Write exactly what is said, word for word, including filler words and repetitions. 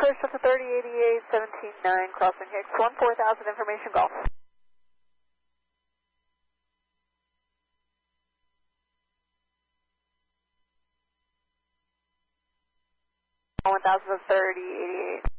clear, Delta thirty eighty-eight, seventeen nine, crossing Hicks, one four thousand, information golf. one thousand thirty eighty-eight.